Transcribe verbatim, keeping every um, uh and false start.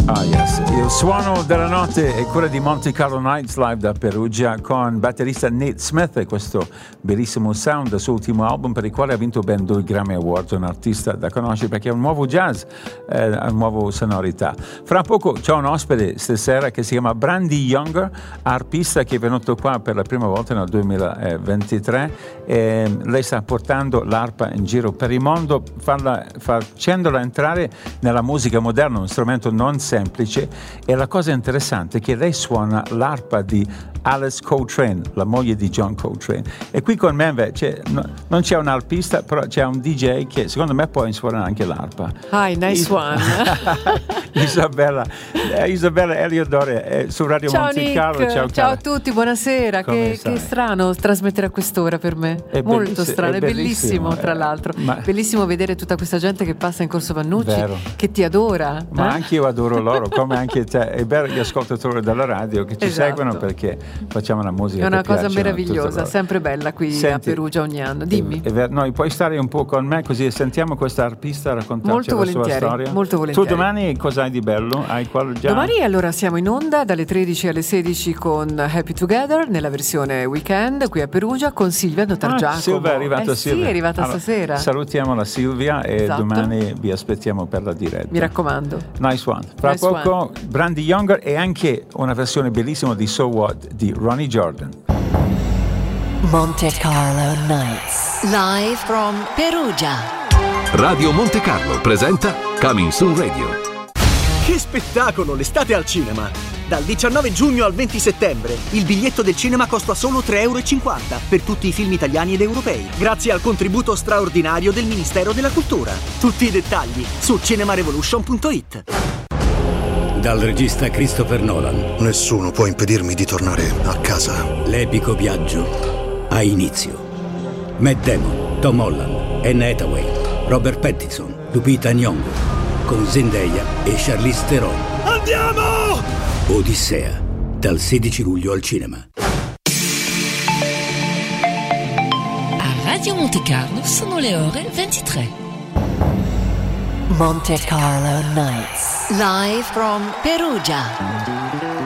Ah yes, il suono della notte è quello di Monte Carlo Nights live da Perugia con batterista Nate Smith e questo bellissimo sound del suo ultimo album per il quale ha vinto ben due Grammy Awards, un artista da conoscere perché è un nuovo jazz, eh, una nuova sonorità. Fra poco c'è un ospite stasera che si chiama Brandi Younger, arpista che è venuto qua per la prima volta nel duemilaventitré e lei sta portando l'arpa in giro per il mondo, farla, facendola entrare nella musica moderna, un strumento non semplice, e la cosa interessante è che lei suona l'arpa di Alice Coltrane, la moglie di John Coltrane, e qui con me invece no, non c'è un arpista, però c'è un D J che secondo me può suonare anche l'arpa. Hi, nice Is- one. Isabella eh, Isabella Eliodore eh, su Radio ciao Monte Carlo. Nick. Ciao, ciao a tutti, buonasera. Che, che strano trasmettere a quest'ora per me, è molto strano, è bellissimo, bellissimo tra eh, l'altro ma... bellissimo vedere tutta questa gente che passa in Corso Vannucci. Vero. Che ti adora, ma eh? anche io adoro loro, come anche te e per gli ascoltatori della radio che ci esatto. seguono, perché facciamo la musica è una che cosa piace, meravigliosa, sempre bella qui. Senti, a Perugia ogni anno. Dimmi. È, è ver- no, puoi stare un po' con me così sentiamo questa artista raccontarci molto la sua storia? Molto volentieri. Tu domani cosa hai di bello? Hai quello già? Domani allora siamo in onda dalle tredici alle sedici con Happy Together nella versione weekend qui a Perugia con Silvia Notargiacomo. Ah, Silvia è arrivata eh Silvia. Sì, è arrivata allora, stasera. Salutiamo la Silvia e esatto. domani vi aspettiamo per la diretta. Mi raccomando. Nice one. Fra nice poco one. Brandi Younger e anche una versione bellissima di So What di Ronnie Jordan. Monte Carlo Nights live from Perugia. Radio Monte Carlo presenta Coming Soon Radio. Che spettacolo, l'estate al cinema! Dal diciannove giugno al venti settembre il biglietto del cinema costa solo tre euro e cinquanta per tutti i film italiani ed europei, grazie al contributo straordinario del Ministero della Cultura. Tutti i dettagli su cinemarevolution punto it. Dal regista Christopher Nolan. Nessuno può impedirmi di tornare a casa. L'epico viaggio ha inizio. Matt Damon, Tom Holland, Anne Hathaway, Robert Pattinson, Lupita Nyong'o, con Zendaya e Charlize Theron. Andiamo! Odissea, dal sedici luglio al cinema. A Radio Monte Carlo sono le ore ventitré. Monte Carlo Nights live from Perugia.